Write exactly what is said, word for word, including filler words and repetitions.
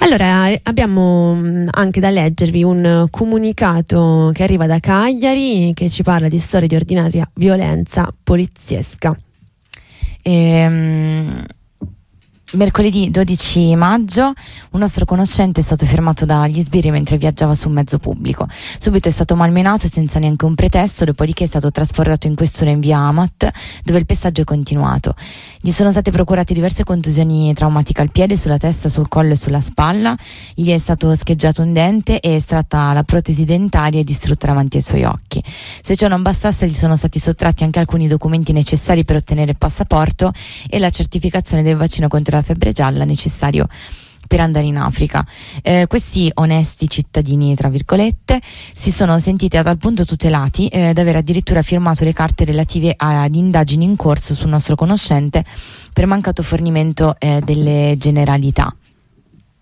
Allora, abbiamo anche da leggervi un comunicato che arriva da Cagliari che ci parla di storie di ordinaria violenza poliziesca. Ehm... Mercoledì dodici maggio un nostro conoscente è stato fermato dagli sbirri mentre viaggiava su un mezzo pubblico. Subito è stato malmenato senza neanche un pretesto, dopodiché è stato trasportato in questura in via Amat, dove il pestaggio è continuato. Gli sono state procurate diverse contusioni traumatiche al piede, sulla testa, sul collo e sulla spalla. Gli è stato scheggiato un dente e estratta la protesi dentaria e distrutta davanti ai suoi occhi. Se ciò non bastasse, gli sono stati sottratti anche alcuni documenti necessari per ottenere il passaporto e la certificazione del vaccino contro la febbre gialla necessario per andare in Africa. Eh, questi onesti cittadini, tra virgolette, si sono sentiti a tal punto tutelati eh, da aver addirittura firmato le carte relative ad indagini in corso sul nostro conoscente per mancato fornimento eh, delle generalità.